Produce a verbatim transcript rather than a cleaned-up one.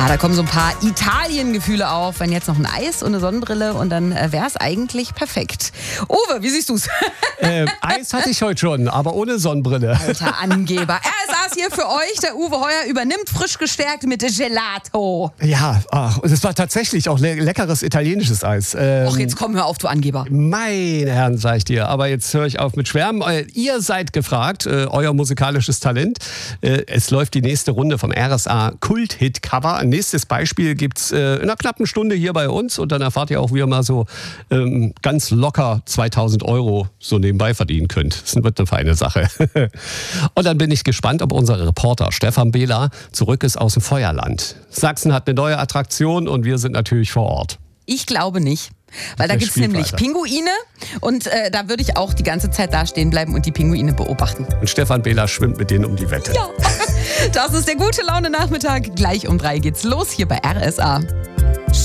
Ah, da kommen so ein paar Italien-Gefühle auf. Wenn jetzt noch ein Eis und eine Sonnenbrille und dann äh, wäre es eigentlich perfekt. Uwe, wie siehst du's? äh, Eis hatte ich heute schon, aber ohne Sonnenbrille. Alter Angeber. R S A's hier für euch. Der Uwe Heuer übernimmt frisch gestärkt mit Gelato. Ja, ach, es war tatsächlich auch le- leckeres italienisches Eis. Ähm, Och, jetzt komm, hör auf, du Angeber. Meine Herren, sag ich dir. Aber jetzt höre ich auf mit Schwärmen. Äh, Ihr seid gefragt, äh, euer musikalisches Talent. Äh, es läuft die nächste Runde vom R S A Kult-Hit-Cover. Ein nächstes Beispiel gibt's äh, in einer knappen Stunde hier bei uns. Und dann erfahrt ihr auch, wie ihr mal so ähm, ganz locker zweitausend Euro so nebenbei verdienen könnt. Das wird eine feine Sache. Und dann bin ich gespannt, ob unser Reporter Stefan Behler zurück ist aus dem Feuerland. Sachsen hat eine neue Attraktion und wir sind natürlich vor Ort. Ich glaube nicht. Weil da Der gibt es spielt nämlich weiter. Pinguine und äh, da würde ich auch die ganze Zeit da stehen bleiben und die Pinguine beobachten. Und Stefan Behler schwimmt mit denen um die Wette. Ja, das ist der gute Laune Nachmittag. Gleich um drei geht's los hier bei R S A.